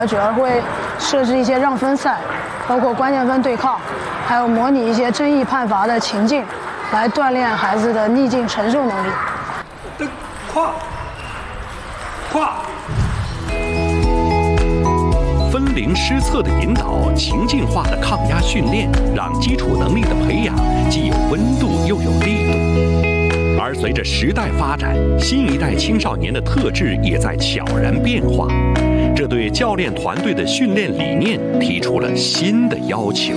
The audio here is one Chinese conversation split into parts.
主要会设置一些让分赛，包括关键分对抗，还有模拟一些争议判罚的情境，来锻炼孩子的逆境承受能力。 跨。分龄施策的引导，情境化的抗压训练，让基础能力的培养既有温度又有力度。而随着时代发展，新一代青少年的特质也在悄然变化，这对教练团队的训练理念提出了新的要求。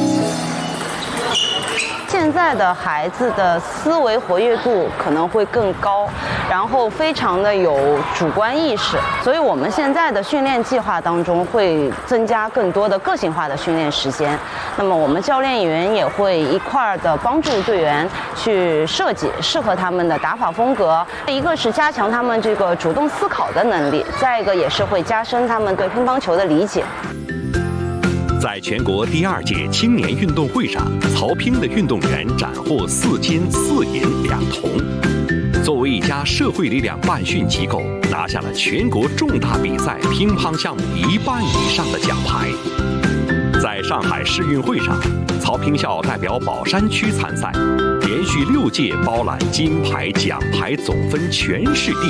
现在的孩子的思维活跃度可能会更高，然后非常的有主观意识，所以我们现在的训练计划当中会增加更多的个性化的训练时间。那么我们教练员也会一块儿的帮助队员去设计适合他们的打法风格，一个是加强他们这个主动思考的能力，再一个也是会加深他们对乒乓球的理解。 在全国第2届青年运动会上，曹乒的运动员斩获4金4银2铜。作为一家社会力量办训机构，拿下了全国重大比赛乒乓项目1半以上的奖牌。在上海世运会上，曹乒校代表宝山区参赛，连续6届包揽金牌、奖牌总分全市第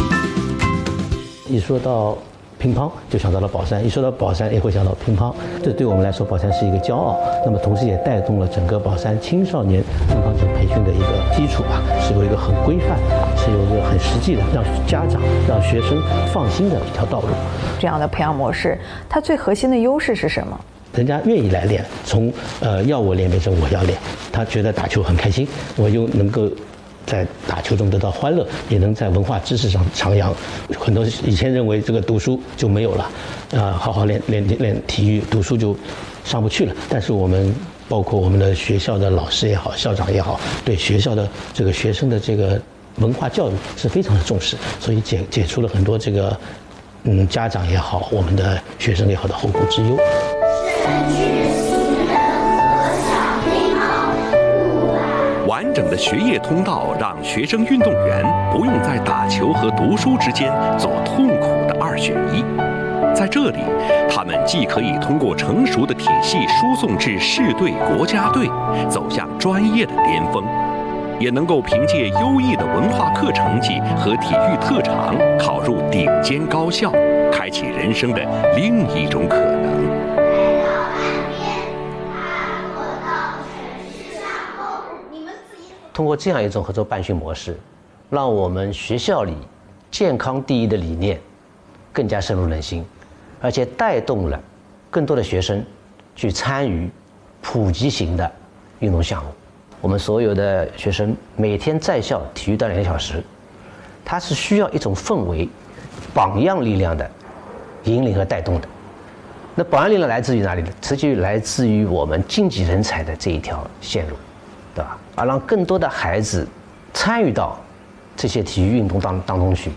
1。一说到乒乓就想到了宝山，一说到宝山也会想到乒乓，这对我们来说宝山是一个骄傲，那么同时也带动了整个宝山青少年乒乓球培训的一个基础吧，是有一个很规范，是有一个很实际的让家长让学生放心的一条道路。 这样的培养模式它最核心的优势是什么？ 人家愿意来练，从要我练变成我要练，他觉得打球很开心，我又能够在打球中得到欢乐，也能在文化知识上徜徉。很多以前认为这个读书就没有了，好好练体育，读书就上不去了。但是我们包括我们的学校的老师也好，校长也好，对学校的这个学生的这个文化教育是非常的重视，所以解除了很多这个家长也好，我们的学生也好的后顾之忧。 完整的学业通道让学生运动员不用在打球和读书之间做痛苦的2选1。在这里，他们既可以通过成熟的体系输送至市队、国家队，走向专业的巅峰，也能够凭借优异的文化课成绩和体育特长考入顶尖高校，开启人生的另一种可能。 通过这样一种合作办训模式，让我们学校里健康第一的理念更加深入人心，而且带动了更多的学生去参与普及型的运动项目。我们所有的学生每天在校体育锻炼1小时，它是需要一种氛围、榜样力量的引领和带动的。那榜样力量来自于哪里呢？实际来自于我们竞技人才的这一条线路，对吧？而让更多的孩子参与到这些体育运动当中去。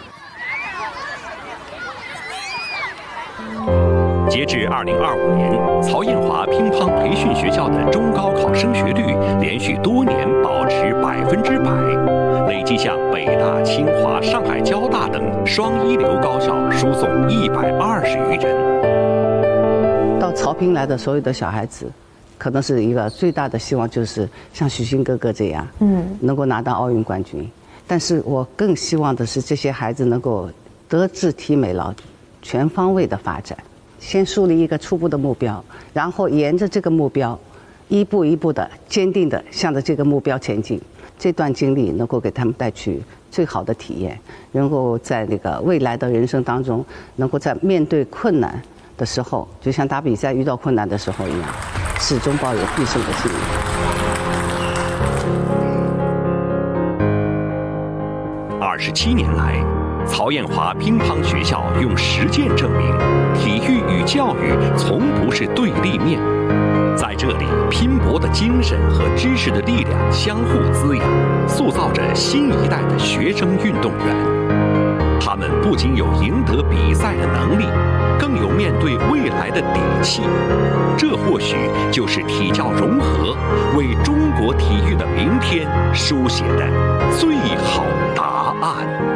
截至2025年，曹艳华乒乓培训学校的中高考升学率连续多年保持100%，累计向北大、清华、上海交大等双一流高校输送120余人。 到曹乒来的所有的小孩子，可能是一个最大的希望，就是像许昕哥哥这样，能够拿到奥运冠军。但是我更希望的是这些孩子能够德智体美劳全方位的发展。先树立一个初步的目标，然后沿着这个目标，一步一步的坚定的向着这个目标前进。这段经历能够给他们带去最好的体验，能够在那个未来的人生当中，能够在面对困难的时候，就像打比赛遇到困难的时候一样，始终抱有必胜的信念。 27年来，曹艳华乒乓学校用实践证明，体育与教育从不是对立面。在这里，拼搏的精神和知识的力量相互滋养，塑造着新一代的学生运动员。他们不仅有赢得比赛的能力，更有面对未来的底气。这或许就是体教融合为中国体育的明天书写的最好答案。